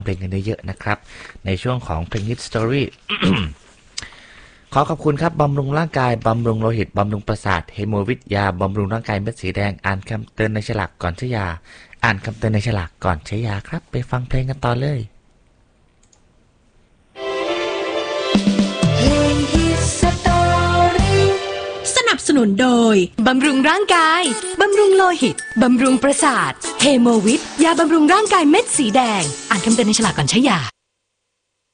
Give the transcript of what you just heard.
เพลงกันเยอะๆนะครับในช่วงของเพลงฮิตสตอรี่ ขอขอบคุณครับบำรุงร่างกายบำรุงโลหิตบำรุงประสาทเฮโมวิทยาบำรุงร่างกายเม็ดสีแดงอ่านคำเตือนในฉลากก่อนใช้ยาอ่านคำเตือนในฉลากก่อนใช้ยาครับไปฟังเพลงกันต่อเลยสนับสนุนโดยบำรุงร่างกายบำรุงโลหิตบำรุงประสาทเฮโมวิทยาบำรุงร่างกายเม็ดสีแดงอ่านคำเตือนในฉลากก่อนใช้ยา